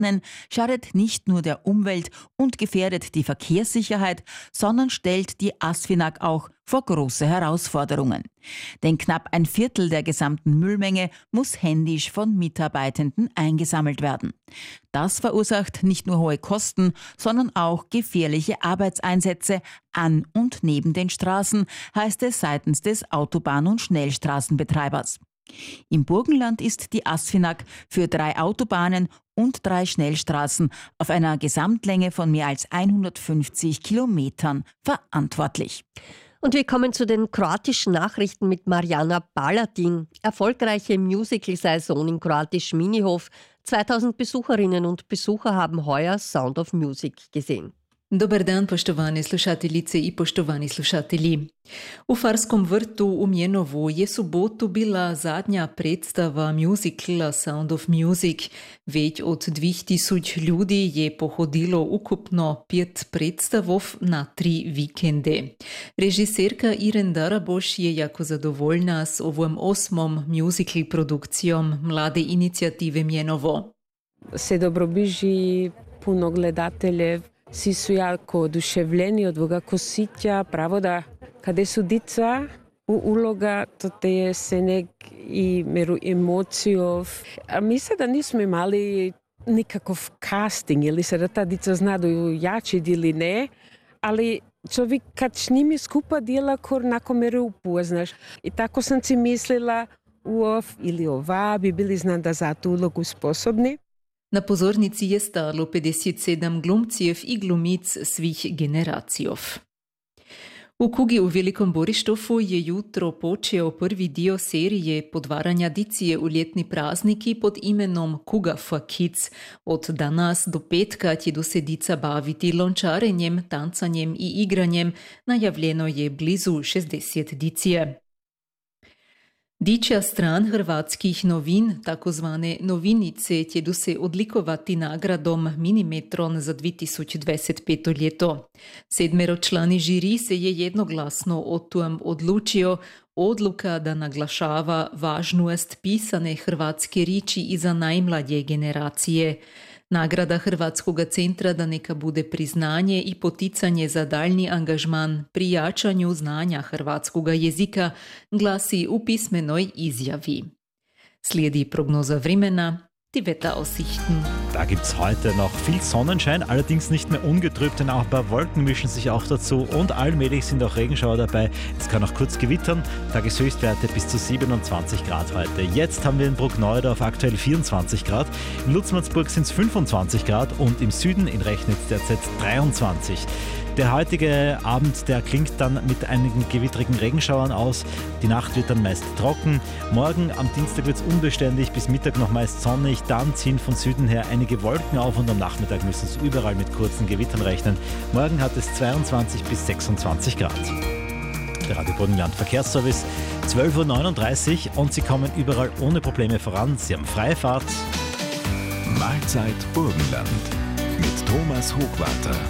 entwarnen, schadet nicht nur der Umwelt und gefährdet die Verkehrssicherheit, sondern stellt die ASFINAG auch vor große Herausforderungen. Denn knapp ein Viertel der gesamten Müllmenge muss händisch von Mitarbeitenden eingesammelt werden. Das verursacht nicht nur hohe Kosten, sondern auch gefährliche Arbeitseinsätze an und neben den Straßen, heißt es seitens des Autobahn- und Schnellstraßenbetreibers. Im Burgenland ist die ASFINAG für 3 Autobahnen und 3 Schnellstraßen auf einer Gesamtlänge von mehr als 150 Kilometern verantwortlich. Und wir kommen zu den kroatischen Nachrichten mit Marijana Balatin. Erfolgreiche Musical-Saison im kroatischen Minihof. 2000 Besucherinnen und Besucher haben heuer Sound of Music gesehen. Dobar dan, poštovane slušateljice i poštovani slušatelji. U Farskom vrtu u Mjenovu je subotu bila zadnja predstava musicala Sound of Music. Več od 2000 ljudi je pohodilo ukupno 5 predstavov na 3 vikende. Režiserka Iren Daraboš je jako zadovoljna s ovom 8. musical produkcijom mlade inicijative Mjenovo. Se dobro biži, puno gledateljev. Svi su jako oduševljeni od ovoga kosića, pravo da kada su dica u uloga, to te je se nek i meru emocijov. A mi sada nismo imali nikakav casting, ili sada ta dica znaju jači ili ne, ali čovjek kad s njimi skupa dijela kor nako meru upoznaš. I tako sam si mislila ili ova bi bili znam da za tu ulogu sposobni. Na pozornici je stalo 57 glumcijev i glumic svih generacijov. U Kugi u Velikom Borištofu je jutro počeo prvi dio serije podvaranja dicije u ljetni prazniki pod imenom Kuga for Kids. Od danas do petka će se dica baviti lončarenjem, tancanjem i igranjem. Najavljeno je blizu 60 dicije. Dičja stran hrvatskih novin, takozvane novinice, će se odlikovati nagradom Minimetron za 2025. leto. 7-člani žiri se je jednoglasno o tem odločio. Odluka da naglašava važnost pisane hrvatske riči i za najmlađe generacije. Nagrada Hrvatskog centra da neka bude priznanje i poticanje za daljnji angažman pri jačanju znanja hrvatskog jezika, glasi u pismenoj izjavi. Slijedi prognoza vremena, die Wetteraussichten. Da gibt's heute noch viel Sonnenschein, allerdings nicht mehr ungetrübt, denn auch ein paar Wolken mischen sich auch dazu und allmählich sind auch Regenschauer dabei. Es kann auch kurz gewittern, Tageshöchstwerte bis zu 27 Grad heute. Jetzt haben wir in Bruckneudorf aktuell 24 Grad, in Lutzmannsburg sind es 25 Grad und im Süden in Rechnitz derzeit 23. Der heutige Abend, der klingt dann mit einigen gewittrigen Regenschauern aus. Die Nacht wird dann meist trocken. Morgen am Dienstag wird es unbeständig, bis Mittag noch meist sonnig. Dann ziehen von Süden her einige Wolken auf und am Nachmittag müssen es überall mit kurzen Gewittern rechnen. Morgen hat es 22 bis 26 Grad. Der Radio Burgenland Verkehrsservice, 12.39 Uhr und Sie kommen überall ohne Probleme voran. Sie haben freie Fahrt. Mahlzeit Burgenland mit Thomas Hochwarter.